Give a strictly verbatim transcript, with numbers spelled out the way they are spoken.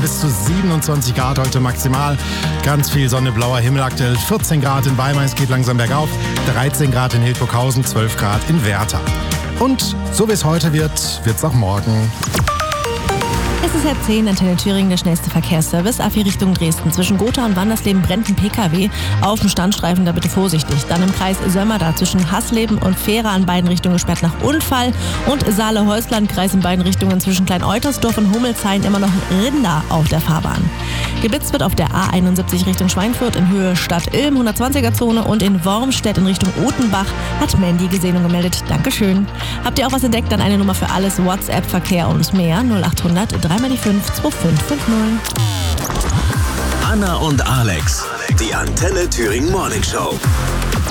bis zu siebenundzwanzig Grad heute maximal. Ganz viel Sonne, blauer Himmel aktuell. vierzehn Grad in Weimar, es geht langsam bergauf. dreizehn Grad in Hildburghausen, zwölf Grad in Werther. Und so wie es heute wird, wird es auch morgen. Es ist halb zehn, Antenne Thüringen, der schnellste Verkehrsservice. A vier Richtung Dresden. Zwischen Gotha und Wandersleben brennt ein P K W. Auf dem Standstreifen, da bitte vorsichtig. Dann im Kreis Sömmerda zwischen Hassleben und Fehra an beiden Richtungen gesperrt nach Unfall. Und Saale-Häusland-Kreis in beiden Richtungen zwischen Klein-Eutersdorf und Hummelshain immer noch Rinder auf der Fahrbahn. Geblitzt wird auf der A einundsiebzig Richtung Schweinfurt in Höhe Stadt-Ilm, hundertzwanziger-Zone, und in Wormstedt in Richtung Otenbach hat Mandy gesehen und gemeldet. Dankeschön. Habt ihr auch was entdeckt? Dann eine Nummer für alles, WhatsApp, Verkehr und mehr. null achthundert drei mal die fünf zwei fünf fünf null. Anna und Alex, die Antenne Thüringen Morning Show.